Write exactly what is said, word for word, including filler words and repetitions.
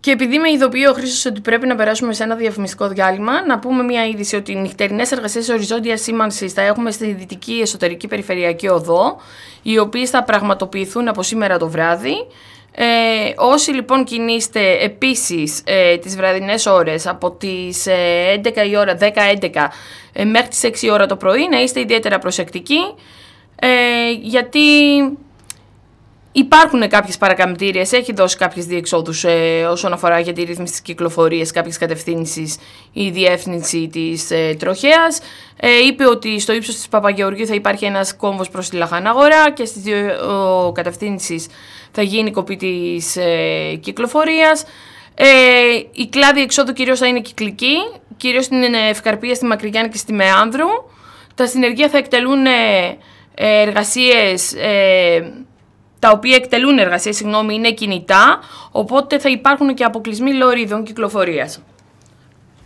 Και επειδή με ειδοποιεί ο Χρήστος ότι πρέπει να περάσουμε σε ένα διαφημιστικό διάλειμμα, να πούμε μια είδηση ότι οι νυχτερινές εργασίες οριζόντιας σήμανσης θα έχουμε στη Δυτική Εσωτερική Περιφερειακή Οδό, οι οποίες θα πραγματοποιηθούν από σήμερα το βράδυ. Ε, όσοι λοιπόν κινείστε επίσης ε, τις βραδινές ώρες από τις ε, έντεκα η ώρα, δέκα έντεκα ε, μέχρι τις έξι η ώρα το πρωί, να είστε ιδιαίτερα προσεκτικοί, ε, γιατί υπάρχουν κάποιες παρακαμπτήριες, έχει δώσει κάποιες διεξόδους ε, όσον αφορά για τη ρύθμιση της κυκλοφορίας, κάποιες κατευθύνσεις η διεύθυνση της ε, τροχέας. Ε, είπε ότι στο ύψος της Παπαγεωργίου θα υπάρχει ένας κόμβος προς τη Λαχαναγορά και στις δύο ο, κατευθύνσεις θα γίνει κοπή της ε, κυκλοφορίας. Ε, η κλάδη εξόδου κυρίως θα είναι κυκλική, κυρίως στην Ευκαρπία, στη Μακρυγιάννη και στη Μεάνδρου. Τα συνεργεία θα εκτελούν ε, εργασίες... Ε, τα οποία εκτελούν εργασίες, συγγνώμη, είναι κινητά, οπότε θα υπάρχουν και αποκλεισμοί λωρίδων κυκλοφορίας.